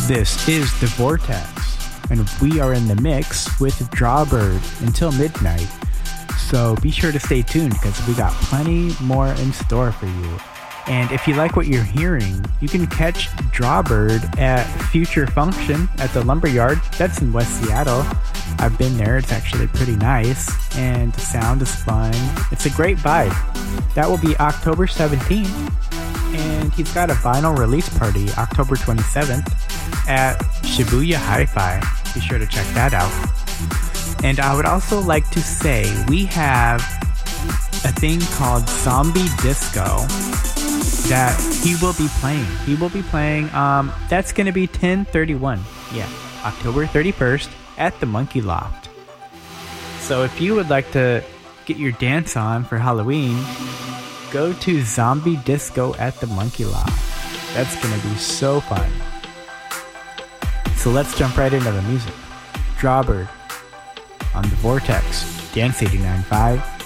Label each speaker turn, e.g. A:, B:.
A: This is The Vortex, and we are in the mix with Drawbird until midnight. So be sure to stay tuned because we got plenty more in store for you. And if you like what you're hearing, you can catch Drawbird at Future Function at the Lumberyard. That's in West Seattle. I've been there. It's actually pretty nice, and the sound is fun. It's a great vibe. That will be October 17th, and he's got a vinyl release party October 27th at Shibuya Hi-Fi. Be sure to check that out. And I would also like to say we have a thing called Zombie Disco that he will be playing. That's going to be 10/31. Yeah, October 31st at the Monkey Loft. So if you would like to get your dance on for Halloween, go to Zombie Disco at the Monkey Loft. That's going to be so fun. So let's jump right into the music. Drawbird on The Vortex, Dance 89.5.